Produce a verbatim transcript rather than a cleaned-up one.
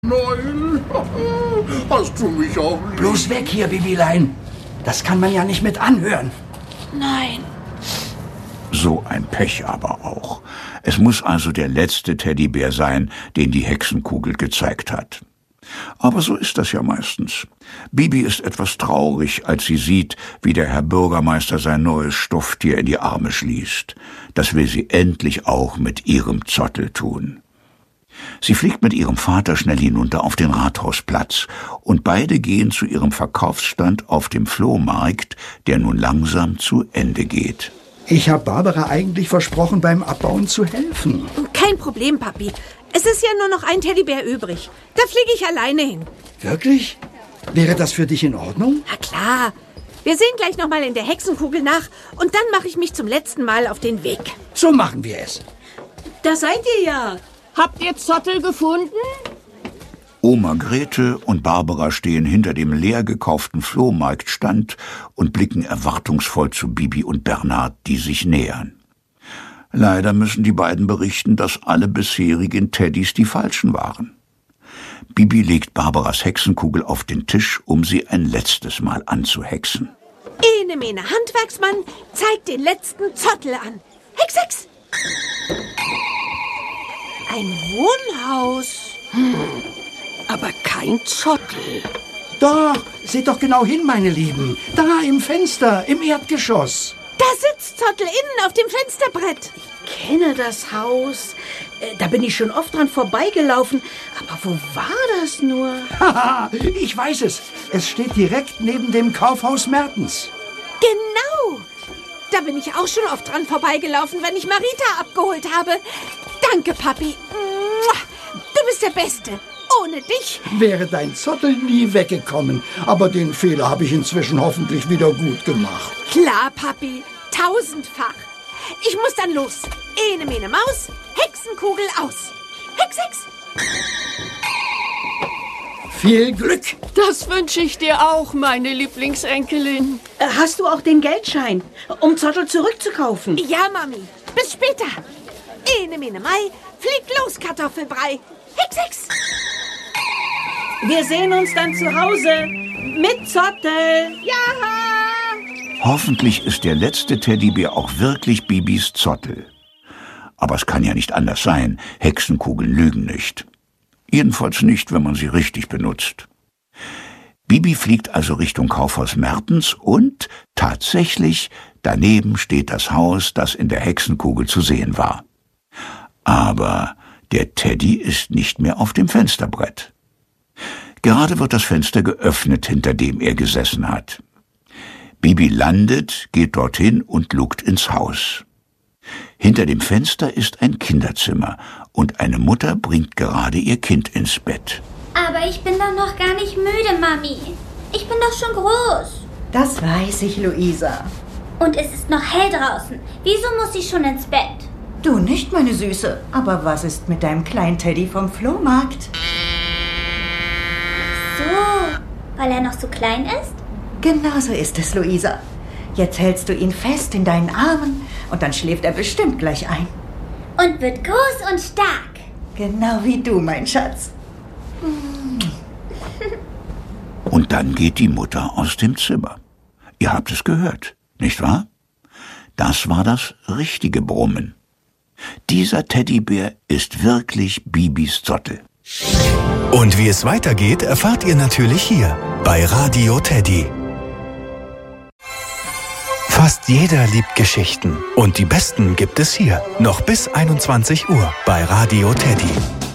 Nein, hast du mich auch lieb? Bloß weg hier, Bibilein. Das kann man ja nicht mit anhören. Nein. So ein Pech aber auch. Es muss also der letzte Teddybär sein, den die Hexenkugel gezeigt hat. Aber so ist das ja meistens. Bibi ist etwas traurig, als sie sieht, wie der Herr Bürgermeister sein neues Stofftier in die Arme schließt. Das will sie endlich auch mit ihrem Zottel tun. Sie fliegt mit ihrem Vater schnell hinunter auf den Rathausplatz und beide gehen zu ihrem Verkaufsstand auf dem Flohmarkt, der nun langsam zu Ende geht. Ich habe Barbara eigentlich versprochen, beim Abbauen zu helfen. Kein Problem, Papi. Es ist ja nur noch ein Teddybär übrig. Da fliege ich alleine hin. Wirklich? Wäre das für dich in Ordnung? Na klar. Wir sehen gleich noch mal in der Hexenkugel nach und dann mache ich mich zum letzten Mal auf den Weg. So machen wir es. Da seid ihr ja. Habt ihr Zottel gefunden? Oma Grete und Barbara stehen hinter dem leer gekauften Flohmarktstand und blicken erwartungsvoll zu Bibi und Bernhard, die sich nähern. Leider müssen die beiden berichten, dass alle bisherigen Teddys die falschen waren. Bibi legt Barbaras Hexenkugel auf den Tisch, um sie ein letztes Mal anzuhexen. Ene mene Handwerksmann zeigt den letzten Zottel an. Hex, Hex! Ein Wohnhaus. Hm, aber kein Zottel. Doch, seht doch genau hin, meine Lieben. Da im Fenster, im Erdgeschoss. Da sitzt Zottel innen auf dem Fensterbrett. Ich kenne das Haus. Äh, da bin ich schon oft dran vorbeigelaufen. Aber wo war das nur? Haha, ich weiß es. Es steht direkt neben dem Kaufhaus Mertens. Genau. Da bin ich auch schon oft dran vorbeigelaufen, wenn ich Marita abgeholt habe. Danke, Papi. Du bist der Beste. Ohne dich wäre dein Zottel nie weggekommen. Aber den Fehler habe ich inzwischen hoffentlich wieder gut gemacht. Klar, Papi. Tausendfach. Ich muss dann los. Ene, mene, Maus. Hexenkugel aus. Hex, Hex. Viel Glück. Das wünsche ich dir auch, meine Lieblingsenkelin. Hast du auch den Geldschein, um Zottel zurückzukaufen? Ja, Mami. Bis später. Ene, mene, Mai. Flieg los, Kartoffelbrei. Hex, Hex. Wir sehen uns dann zu Hause. Mit Zottel. Ja. Hoffentlich ist der letzte Teddybär auch wirklich Bibis Zottel. Aber es kann ja nicht anders sein. Hexenkugeln lügen nicht. Jedenfalls nicht, wenn man sie richtig benutzt. Bibi fliegt also Richtung Kaufhaus Mertens und tatsächlich, daneben steht das Haus, das in der Hexenkugel zu sehen war. Aber der Teddy ist nicht mehr auf dem Fensterbrett. Gerade wird das Fenster geöffnet, hinter dem er gesessen hat. Bibi landet, geht dorthin und lugt ins Haus. Hinter dem Fenster ist ein Kinderzimmer und eine Mutter bringt gerade ihr Kind ins Bett. Aber ich bin doch noch gar nicht müde, Mami. Ich bin doch schon groß. Das weiß ich, Luisa. Und es ist noch hell draußen. Wieso muss ich schon ins Bett? Du nicht, meine Süße. Aber was ist mit deinem kleinen Teddy vom Flohmarkt? So, weil er noch so klein ist? Genau so ist es, Luisa. Jetzt hältst du ihn fest in deinen Armen und dann schläft er bestimmt gleich ein. Und wird groß und stark. Genau wie du, mein Schatz. Und dann geht die Mutter aus dem Zimmer. Ihr habt es gehört, nicht wahr? Das war das richtige Brummen. Dieser Teddybär ist wirklich Bibis Zottel. Und wie es weitergeht, erfahrt ihr natürlich hier bei Radio Teddy. Fast jeder liebt Geschichten und die besten gibt es hier, noch bis einundzwanzig Uhr bei Radio Teddy.